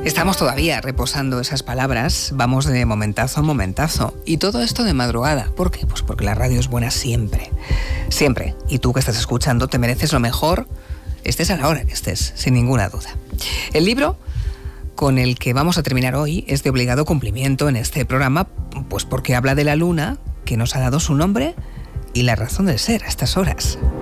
Estamos todavía reposando esas palabras, vamos de momentazo a momentazo. Y todo esto de madrugada. ¿Por qué? Pues porque la radio es buena siempre. Siempre. Y tú que estás escuchando te mereces lo mejor, estés a la hora que estés, sin ninguna duda. El libro con el que vamos a terminar hoy es de obligado cumplimiento en este programa, pues porque habla de la luna, que nos ha dado su nombre y la razón de ser a estas horas.